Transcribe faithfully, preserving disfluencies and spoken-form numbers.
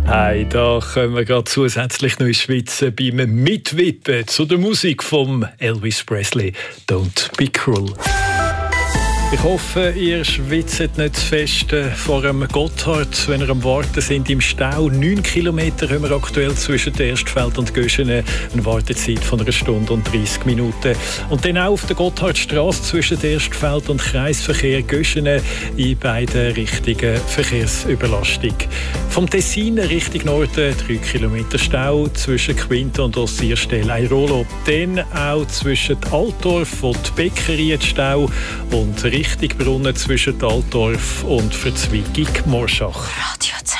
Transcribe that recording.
Hey, da können wir gerade zusätzlich noch ins Schwitzen beim Mitwippen zu der Musik von Elvis Presley. Don't be cruel. Ich hoffe, ihr schwitzt nicht zu fest vor dem Gotthard, wenn ihr am Warten sind im Stau. Neun Kilometer haben wir aktuell zwischen Erstfeld und Göschene. Eine Wartezeit von einer Stunde und dreißig Minuten. Und dann auch auf der Gotthardstrasse zwischen Erstfeld und Kreisverkehr Göschene in beiden Richtungen Verkehrsüberlastung. Vom Tessin Richtung Norden drei Kilometer Stau zwischen Quinto und Ossierstelle Airolo. Dann auch zwischen Altdorf und Beckerie Stau und Richtung Brunnen zwischen Altdorf und Verzweigung Morschach. Radio